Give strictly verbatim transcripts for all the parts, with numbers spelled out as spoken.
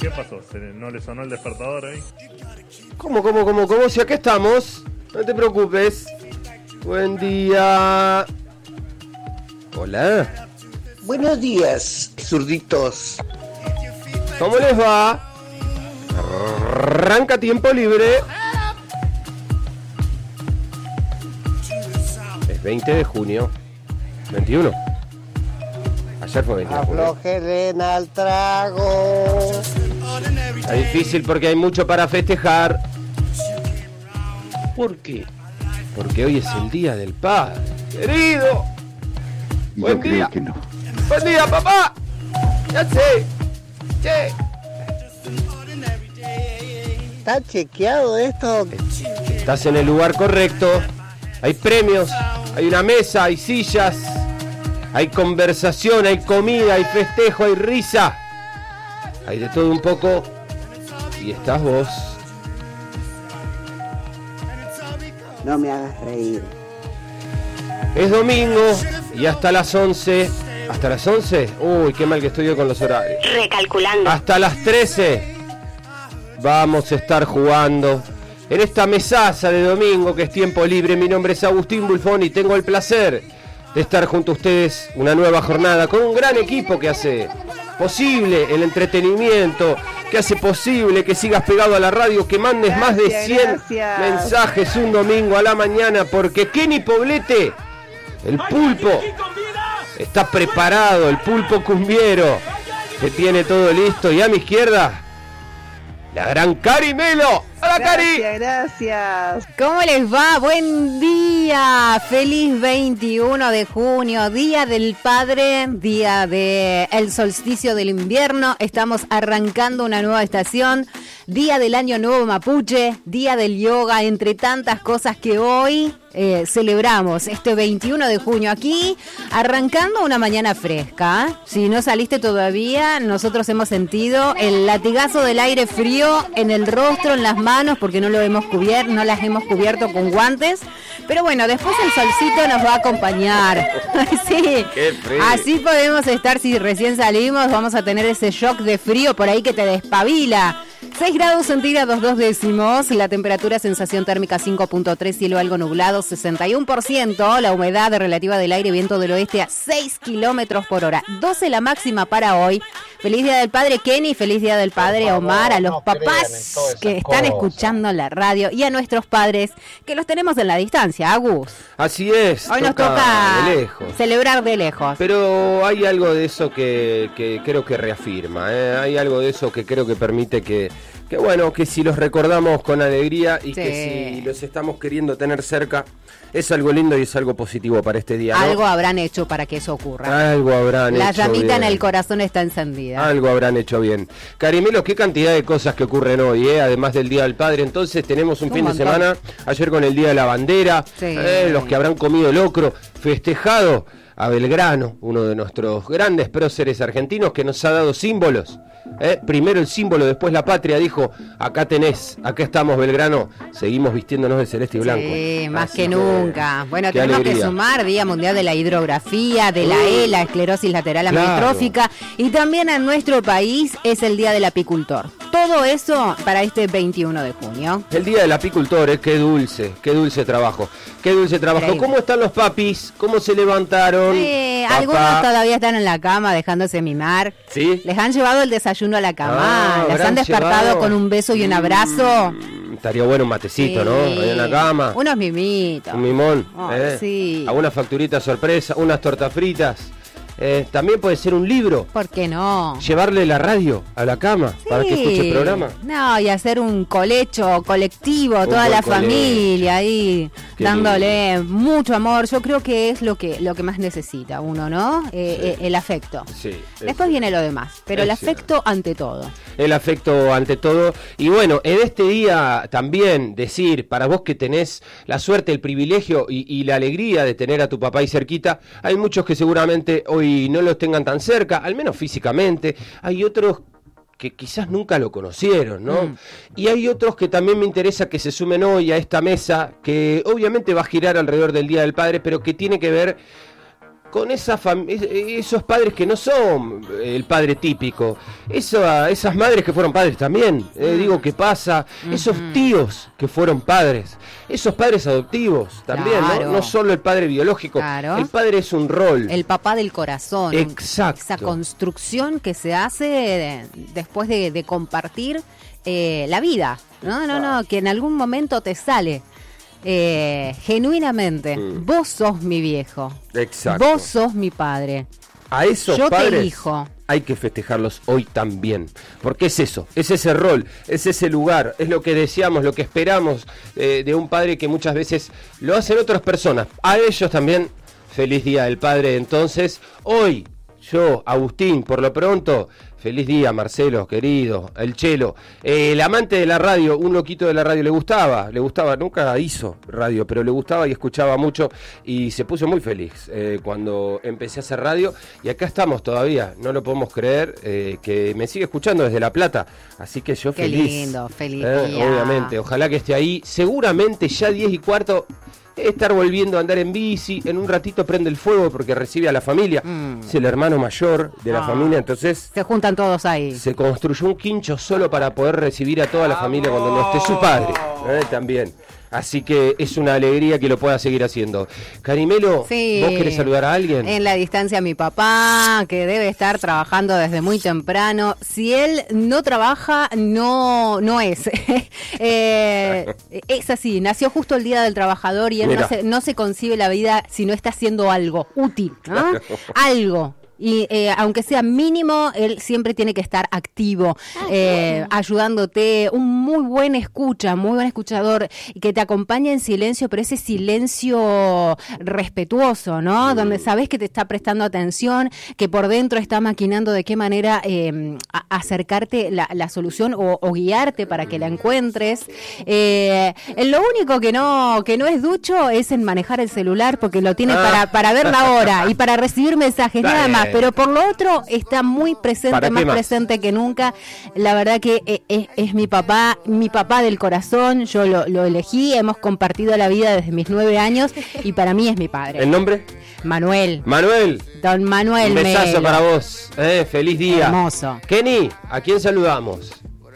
¿Qué pasó? ¿No le sonó el despertador ahí? ¿Cómo, cómo, cómo, cómo? Si acá estamos. No te preocupes. Buen día. Hola. Buenos días, zurditos. ¿Cómo les va? Arranca tiempo libre. Es veinte de junio. veintiuno. Ayer fue veintiuno. Aflojeren al trago. Está difícil porque hay mucho para festejar. ¿Por qué? Porque hoy es el día del padre. Querido. Buen Yo día. creo que no. Buen día, papá. Ya sé. Che. ¿Está chequeado esto? Estás en el lugar correcto. Hay premios, hay una mesa, hay sillas, hay conversación, hay comida, hay festejo, hay risa. Hay de todo un poco. Y estás vos. No me hagas reír. Es domingo y hasta las once. ¿Hasta las once? Uy, qué mal que estoy yo con los horarios. Recalculando. Hasta las trece vamos a estar jugando en esta mesaza de domingo que es tiempo libre. Mi nombre es Agustín Bulfón y tengo el placer de estar junto a ustedes una nueva jornada con un gran equipo que hace posible el entretenimiento, que hace posible que sigas pegado a la radio, que mandes gracias, más de cien gracias. Mensajes un domingo a la mañana, porque Kenny Poblete, el pulpo, está preparado, el pulpo cumbiero, que tiene todo listo. Y a mi izquierda, la gran Cari Melo. ¡Hola, Cari! Gracias, gracias. ¿Cómo les va? Buen día. Feliz veintiuno de junio, Día del Padre, día del solsticio del invierno. Estamos arrancando una nueva estación. Día del Año Nuevo Mapuche, día del yoga, entre tantas cosas que hoy eh, celebramos este veintiuno de junio aquí, arrancando una mañana fresca. Si no saliste todavía, nosotros hemos sentido el latigazo del aire frío en el rostro, en las manos, porque no lo hemos cubierto, no las hemos cubierto con guantes. Pero bueno, después el solcito nos va a acompañar. Sí, así podemos estar. Si recién salimos, vamos a tener ese shock de frío por ahí que te despabila. seis grados centígrados, dos décimos, la temperatura, sensación térmica cinco punto tres, cielo algo nublado, sesenta y uno por ciento, la humedad relativa del aire, viento del oeste a seis kilómetros por hora, doce la máxima para hoy. Feliz Día del Padre, Kenny, feliz Día del Padre, Omar, a los papás que están escuchando la radio y a nuestros padres que los tenemos en la distancia, Agus. Así es. Hoy nos toca de lejos. celebrar de lejos. Pero hay algo de eso que, que creo que reafirma, ¿eh? Hay algo de eso que creo que permite que, que bueno, que si los recordamos con alegría y sí. que si los estamos queriendo tener cerca, es algo lindo y es algo positivo para este día, ¿no? Algo habrán hecho para que eso ocurra. Algo habrán La hecho llamita bien. En el corazón está encendida. Algo habrán hecho bien. Carimelo, qué cantidad de cosas que ocurren hoy, ¿eh? Además del Día del Padre. Entonces tenemos un, un fin montón. de semana, ayer con el Día de la Bandera, sí. eh, los que habrán comido locro, festejado a Belgrano, uno de nuestros grandes próceres argentinos que nos ha dado símbolos. ¿Eh? Primero el símbolo, después la patria, dijo, acá tenés, acá estamos Belgrano, seguimos vistiéndonos de celeste y blanco. Sí, más Así que, que nunca. Bueno, tenemos alegría. que sumar Día Mundial de la Hidrografía, de la E, la esclerosis lateral amiotrófica, claro. Y también en nuestro país es el Día del Apicultor. Todo eso para este veintiuno de junio. El Día del Apicultor, ¿eh? Qué dulce, qué dulce trabajo, qué dulce trabajo. Increíble. ¿Cómo están los papis? ¿Cómo se levantaron? Sí, algunos todavía están en la cama dejándose mimar. ¿Sí? Les han llevado el desayuno a la cama, ah, las han despertado llevado. con un beso y un abrazo. Mm, estaría bueno un matecito, sí. ¿no? Ahí en la cama. Unos mimitos. Un mimón. Oh, ¿eh? Sí. Alguna facturita sorpresa, unas tortas fritas. Eh, también puede ser un libro. ¿Por qué no? Llevarle la radio a la cama, sí. para que escuche el programa. No, y hacer un colecho colectivo, un toda la colecho. familia ahí, Qué dándole lindo. mucho amor. Yo creo que es lo que lo que más necesita uno, ¿no? Eh, sí. eh, el afecto. Sí, Después viene lo demás, pero es el afecto cierto. ante todo. El afecto ante todo. Y bueno, en este día también decir, para vos que tenés la suerte, el privilegio y, y la alegría de tener a tu papá ahí cerquita, hay muchos que seguramente hoy no los tengan tan cerca, al menos físicamente. Hay otros que quizás nunca lo conocieron, ¿no? Mm. Y hay otros que también me interesa que se sumen hoy a esta mesa, que obviamente va a girar alrededor del Día del Padre, pero que tiene que ver con esa fam- esos padres que no son el padre típico, Esa, esas madres que fueron padres también, eh, digo, ¿qué pasa? Esos tíos que fueron padres, esos padres adoptivos también, Claro. ¿no? No solo el padre biológico, Claro. el padre es un rol. El papá del corazón. Exacto. Esa construcción que se hace de- después de, de compartir eh, la vida. No, no, no, que en algún momento te sale. Eh, genuinamente, Mm. vos sos mi viejo. Exacto. Vos sos mi padre. A esos Yo te padres elijo. hay que festejarlos hoy también, porque es eso, es ese rol, es ese lugar, es lo que deseamos, lo que esperamos eh, de un padre que muchas veces lo hacen otras personas. A ellos también, feliz día del padre. Entonces, hoy, yo, Agustín, por lo pronto, feliz día, Marcelo, querido, el Chelo, eh, el amante de la radio, un loquito de la radio, le gustaba, le gustaba, nunca hizo radio, pero le gustaba y escuchaba mucho y se puso muy feliz eh, cuando empecé a hacer radio y acá estamos todavía, no lo podemos creer, eh, que me sigue escuchando desde La Plata, así que yo Qué feliz. lindo, feliz Eh, día. Obviamente, ojalá que esté ahí, seguramente ya diez y cuarto... Estar volviendo a andar en bici, en un ratito prende el fuego porque recibe a la familia, Mm. es el hermano mayor de la Ah. familia, entonces Se juntan todos ahí. se construyó un quincho solo para poder recibir a toda la familia cuando no esté su padre, ¿eh? También. Así que es una alegría que lo pueda seguir haciendo. Carimelo, Sí. ¿vos querés saludar a alguien? En la distancia mi papá, que debe estar trabajando desde muy temprano. Si él no trabaja, no, no es. eh, es así, nació justo el Día del Trabajador y él no Mirá. se, no se concibe la vida si no está haciendo algo útil, ¿no? Algo. Y eh, aunque sea mínimo, él siempre tiene que estar activo, eh, ayudándote, un muy buen escucha, muy buen escuchador, y que te acompaña en silencio, pero ese silencio respetuoso, ¿no? Donde sabes que te está prestando atención, que por dentro está maquinando de qué manera eh, a- acercarte la, la solución o, o guiarte para que la encuentres. Eh, lo único que no, que no es ducho es en manejar el celular, porque lo tiene Ah. para, para ver la hora y para recibir mensajes, Está nada más. bien. Pero por lo otro está muy presente, ¿Para más, qué más? presente que nunca. La verdad que eh, es, es mi papá, mi papá del corazón. Yo lo, lo elegí, hemos compartido la vida desde mis nueve años y para mí es mi padre. ¿El nombre? Manuel, Manuel. don Manuel Un besazo Melo. para vos. Eh, feliz día. Hermoso. Kenny, ¿a quién saludamos?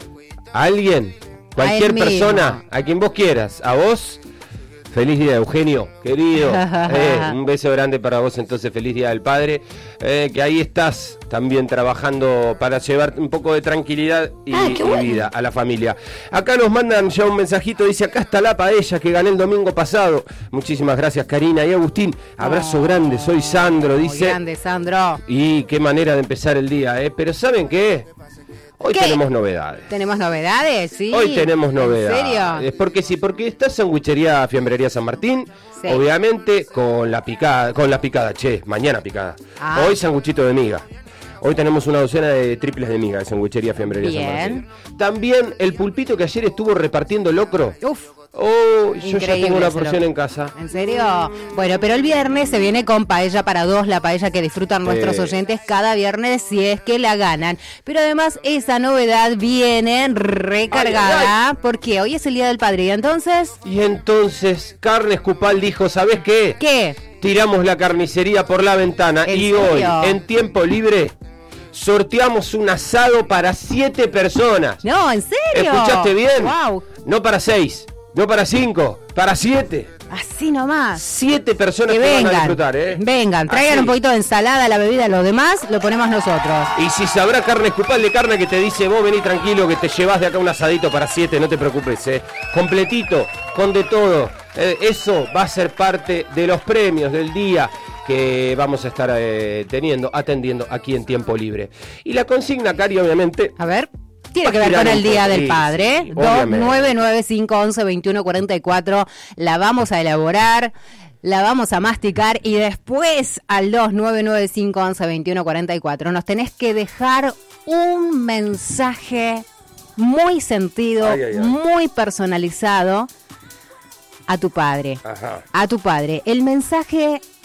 ¿A alguien? ¿Cualquier él mismo. persona? A quien vos quieras. ¿A vos? Feliz día, Eugenio, querido. Eh, un beso grande para vos, entonces, feliz día del padre. Eh, que ahí estás también trabajando para llevar un poco de tranquilidad y, Ah, qué y bueno. vida a la familia. Acá nos mandan ya un mensajito, dice, acá está la paella que gané el domingo pasado. Muchísimas gracias, Karina y Agustín. Abrazo Oh, grande, soy Sandro, Muy dice. grande, Sandro. Y qué manera de empezar el día, ¿eh? Pero ¿saben qué? Hoy ¿Qué? tenemos novedades. ¿Tenemos novedades? Sí. Hoy tenemos novedades. ¿En serio? Es porque sí, porque está Sandwichería Fiambrería San Martín, Sí. obviamente con la picada, con la picada, che, mañana picada. Ah. Hoy sanguchito de miga. Hoy tenemos una docena de triples de miga de Sandwichería Fiambrería San Bien. Martín. También el pulpito que ayer estuvo repartiendo locro. Uf. Oh, yo ya Increíble tengo una ese porción loco. en casa. ¿En serio? Bueno, pero el viernes se viene con paella para dos, la paella que disfrutan nuestros Sí. oyentes cada viernes si es que la ganan. Pero además esa novedad viene recargada Ay, porque hoy es el Día del Padre. ¿Y entonces? Y entonces Carnes Cupal dijo, ¿sabés qué? ¿Qué? Tiramos la carnicería por la ventana ¿En y serio? hoy, en tiempo libre, sorteamos un asado para siete personas. No, ¿en serio? ¿Escuchaste bien? Wow. No para seis, no para cinco, para siete. Así nomás. Siete personas Que que van a vengan, disfrutar, ¿eh? vengan, traigan Así. un poquito de ensalada, la bebida, lo demás lo ponemos nosotros. Y si sabrá Carnes Cupal de carne que te dice, vos vení tranquilo que te llevas de acá un asadito para siete, no te preocupes, ¿eh? Completito, con de todo. Eh, eso va a ser parte de los premios del día que vamos a estar eh, teniendo, atendiendo aquí en Tiempo Libre. Y la consigna, Cari, obviamente, A ver, tiene Va que a ver girar con el un Día poco, del sí, Padre. sí, dos obviamente. nueve nueve cinco once veintiuno cuarenta y cuatro. La vamos a elaborar, la vamos a masticar y después al dos nueve nueve cinco once veintiuno cuarenta y cuatro nos tenés que dejar un mensaje muy sentido, Ay, ay, ay. muy personalizado a tu padre. ajá. A tu padre. El mensaje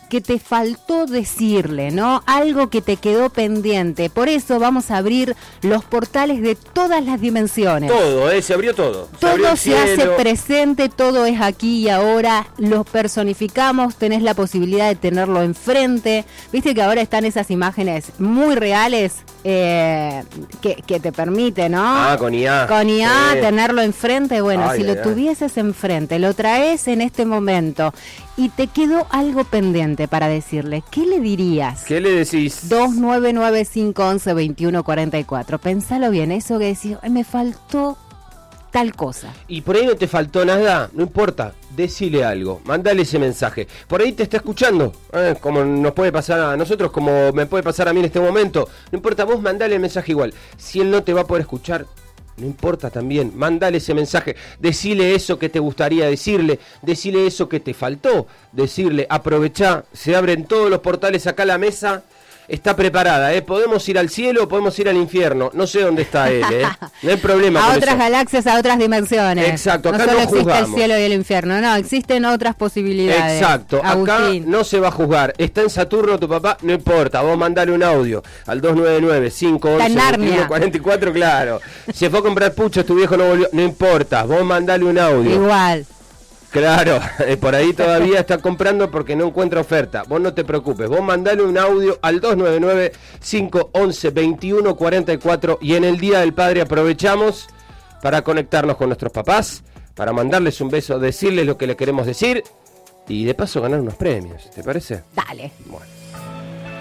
que te faltó decirle, ¿no? Algo que te quedó pendiente. Por eso vamos a abrir los portales de todas las dimensiones. Todo, ¿eh? Se abrió todo. Se Todo abrió el se hace cielo. presente, todo es aquí y ahora, lo personificamos, tenés la posibilidad de tenerlo enfrente. Viste que ahora están esas imágenes muy reales eh, que, que te permite, ¿no? Ah, con I A. Con I A, Sí. tenerlo enfrente. Bueno, Ay, si ay, lo ay. tuvieses enfrente, lo traes en este momento y te quedó algo pendiente para decirle, ¿qué le dirías? ¿Qué le decís? dos nueve nueve cinco once veintiuno cuarenta y cuatro. Pensalo bien, eso que decís, "Ay, me faltó tal cosa". Y por ahí no te faltó nada, no importa, decile algo, mandale ese mensaje. Por ahí te está escuchando, eh, como nos puede pasar a nosotros, como me puede pasar a mí en este momento. No importa, vos mandale el mensaje igual. Si él no te va a poder escuchar, no importa también, mandale ese mensaje, decile eso que te gustaría decirle, decile eso que te faltó decirle, aprovechá, se abren todos los portales acá, la mesa está preparada, ¿eh? Podemos ir al cielo, podemos ir al infierno, no sé dónde está él, ¿eh? No hay problema A con otras eso. galaxias, a otras dimensiones. Exacto, acá no solo no existe el juzgamos. cielo y el infierno, no, existen otras posibilidades. Exacto, acá Agustín. no se va a juzgar. Está en Saturno tu papá, no importa, vos mandale un audio al dos nueve nueve cinco once veintiuno cuarenta y cuatro, claro. Se fue a comprar puchos, tu viejo no volvió, no importa, vos mandale un audio. Igual. Claro, eh, por ahí todavía está comprando porque no encuentra oferta. Vos no te preocupes, vos mandale un audio al dos nueve nueve cinco once veintiuno cuarenta y cuatro y en el Día del Padre aprovechamos para conectarnos con nuestros papás, para mandarles un beso, decirles lo que le queremos decir y de paso ganar unos premios, ¿te parece? Dale. Bueno.